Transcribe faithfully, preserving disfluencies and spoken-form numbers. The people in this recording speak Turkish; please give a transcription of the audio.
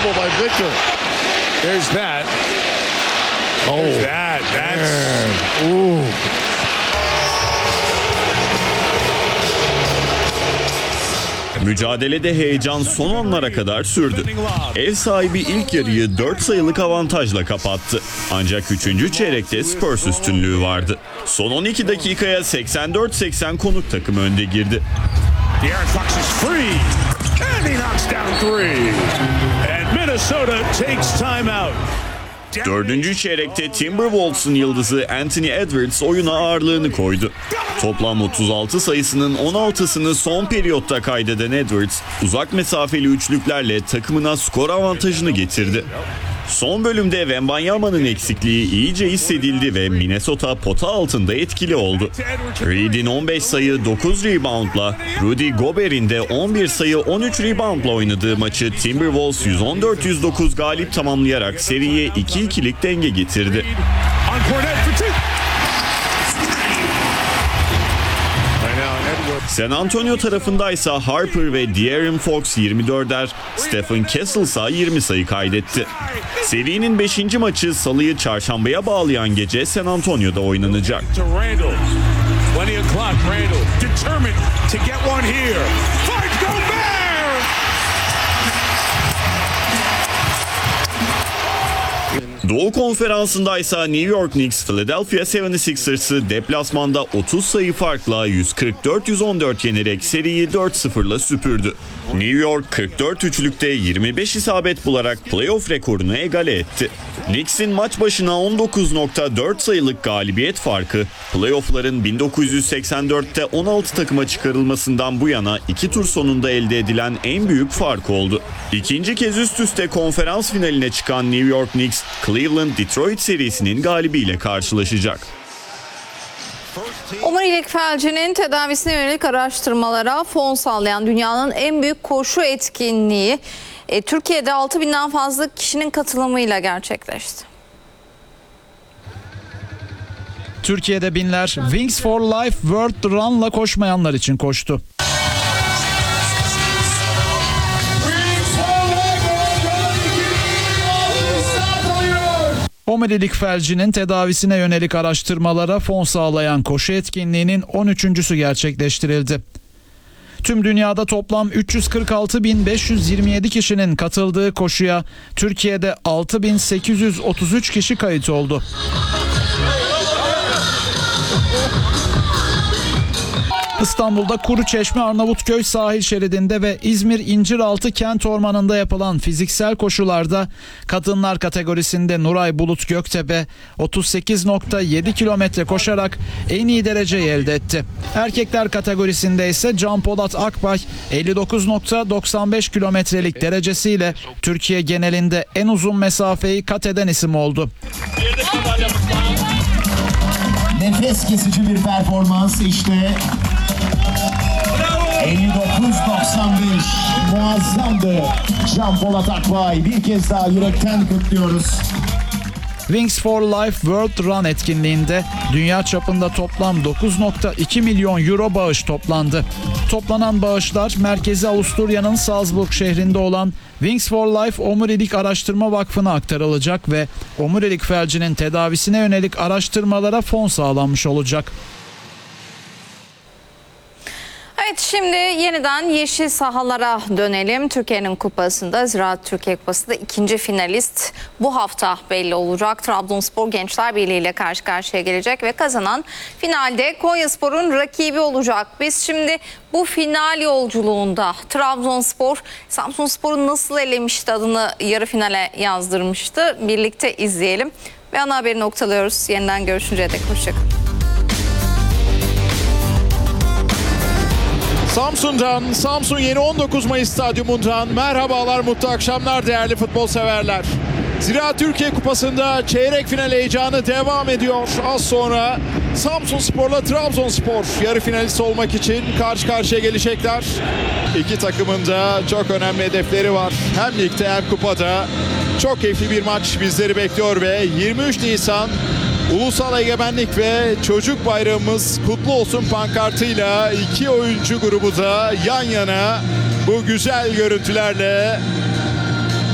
unbelievable by Victor. There's that. Oh, There's that. That's. Ooh. Mücadelede heyecan son anlara kadar sürdü. Ev sahibi ilk yarıyı dört sayılık avantajla kapattı. Ancak üçüncü çeyrekte Spurs üstünlüğü vardı. Son on iki dakikaya seksen dört seksen konuk takım önde girdi. De'Aaron Fox is free and he knocks down three. And Minnesota takes timeout. Dördüncü çeyrekte Timberwolves'un yıldızı Anthony Edwards oyuna ağırlığını koydu. Toplam otuz altı sayısının on altısını son periyotta kaydeden Edwards, uzak mesafeli üçlüklerle takımına skor avantajını getirdi. Son bölümde Wembanyama'nın eksikliği iyice hissedildi ve Minnesota pota altında etkili oldu. Reed'in on beş sayı dokuz reboundla, Rudy Gobert'in de on bir sayı on üç reboundla oynadığı maçı Timberwolves yüz on dört yüz dokuz galip tamamlayarak seriye iki ikilik denge getirdi. San Antonio tarafındaysa Harper ve De'Aaron Fox yirmi dörder, Stephen Kessel ise yirmi sayı kaydetti. Serinin beşinci maçı Salı'yı çarşambaya bağlayan gece San Antonio'da oynanacak. Doğu Konferansı'ndaysa New York Knicks, Philadelphia yetmiş altı deplasmanda otuz sayı farkla yüz kırk dört yüz on dört yenerek seriyi dört sıfırla süpürdü. New York kırk dört üçlükte yirmi beş isabet bularak playoff rekorunu egale etti. Knicks'in maç başına on dokuz nokta dört sayılık galibiyet farkı, playoff'ların bin dokuz yüz seksen dörtte on altı takıma çıkarılmasından bu yana iki tur sonunda elde edilen en büyük fark oldu. İkinci kez üst üste konferans finaline çıkan New York Knicks, Cleveland-Detroit serisinin galibiyle karşılaşacak. Omurilik felcinin tedavisine yönelik araştırmalara fon sağlayan dünyanın en büyük koşu etkinliği e, Türkiye'de altı binden fazla kişinin katılımıyla gerçekleşti. Türkiye'de binler Wings for Life World Run'la koşmayanlar için koştu. Omurilik felcinin tedavisine yönelik araştırmalara fon sağlayan koşu etkinliğinin on üçüncüsü gerçekleştirildi. Tüm dünyada toplam üç yüz kırk altı bin beş yüz yirmi yedi kişinin katıldığı koşuya Türkiye'de altı bin sekiz yüz otuz üç kişi kayıt oldu. İstanbul'da Kuruçeşme Arnavutköy sahil şeridinde ve İzmir İnciraltı kent ormanında yapılan fiziksel koşularda kadınlar kategorisinde Nuray Bulut Göktepe otuz sekiz nokta yedi kilometre koşarak en iyi dereceyi elde etti. Erkekler kategorisinde ise Can Polat Akbay elli dokuz nokta doksan beş kilometrelik derecesiyle Türkiye genelinde en uzun mesafeyi kat eden isim oldu. Nefes kesici bir performans işte. elli dokuz doksan beş muazzamdı. Can Polat Akbay, bir kez daha yürekten kutluyoruz. Wings for Life World Run etkinliğinde dünya çapında toplam dokuz nokta iki milyon euro bağış toplandı. Toplanan bağışlar merkezi Avusturya'nın Salzburg şehrinde olan Wings for Life Omurilik Araştırma Vakfı'na aktarılacak ve omurilik felcinin tedavisine yönelik araştırmalara fon sağlanmış olacak. Evet, şimdi yeniden yeşil sahalara dönelim. Türkiye'nin kupasında, Ziraat Türkiye Kupası'nda ikinci finalist bu hafta belli olacak. Trabzonspor Gençler Birliği ile karşı karşıya gelecek ve kazanan finalde Konyaspor'un rakibi olacak. Biz şimdi bu final yolculuğunda Trabzonspor, Samsunspor'u nasıl elemişti, adını yarı finale yazdırmıştı. Birlikte izleyelim ve ana haberi noktalıyoruz. Yeniden görüşünceye dek hoşçakalın. Samsun'dan, Samsun Yeni on dokuz Mayıs Stadyumundan merhabalar, mutlu akşamlar değerli futbol severler. Ziraat Türkiye Kupası'nda çeyrek final heyecanı devam ediyor. Az sonra Samsunspor'la Trabzonspor yarı finalist olmak için karşı karşıya gelecekler. İki takımın da çok önemli hedefleri var. Hem ligde hem kupada. Çok keyifli bir maç bizleri bekliyor ve yirmi üç Nisan Ulusal Egemenlik ve Çocuk Bayramımız kutlu olsun pankartıyla iki oyuncu grubu da yan yana bu güzel görüntülerle